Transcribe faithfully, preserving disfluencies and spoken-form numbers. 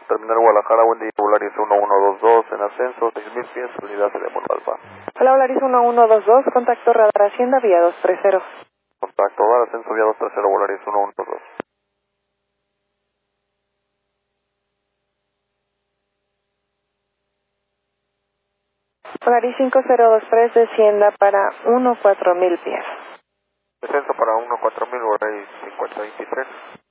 Terminal Guadalajara, buen día, Volaris uno uno dos dos, en ascenso, seis mil pies, unidad teléfono alfa. Hola, Volaris uno uno dos dos, contacto radar Hacienda, vía dos tres cero. Contacto radar, ascenso, vía dos tres cero, Volaris uno uno dos dos. Volaris cinco cero dos tres, descienda para uno cuatro mil pies. Descenso para uno cuatro mil, Volaris cincuenta veintitrés.